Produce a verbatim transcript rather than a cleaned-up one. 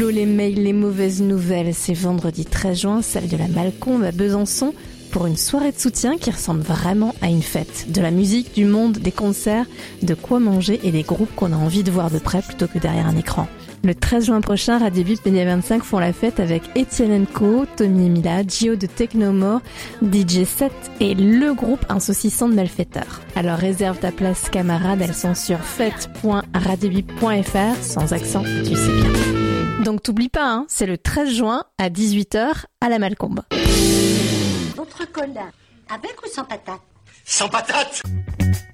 Les mails, les mauvaises nouvelles, c'est vendredi treize juin, salle de la Malcombe à Besançon, pour une soirée de soutien qui ressemble vraiment à une fête. De la musique, du monde, des concerts, de quoi manger et des groupes qu'on a envie de voir de près plutôt que derrière un écran. Le treize juin prochain, Radio Bip Média vingt-cinq font la fête avec Etienne Co, Tommy et Mila, Gio de Technomore, D J sept et le groupe Un saucisson de malfaiteurs. Alors réserve ta place camarade, elles sont sur fête point radiobip point f r, sans accent, tu sais bien. Donc t'oublies pas, hein, c'est le treize juin à dix-huit heures à la Malcombe. Votre colin, avec ou sans patate? Sans patate!